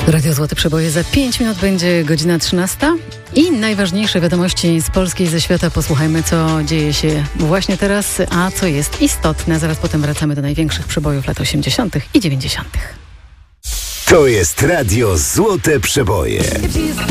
Radio Złote Przeboje za 5 minut będzie godzina 13 i najważniejsze wiadomości z Polski i ze świata. Posłuchajmy, co dzieje się właśnie teraz, a co jest istotne. Zaraz potem wracamy do największych przebojów lat 80. i 90. To jest Radio Złote Przeboje.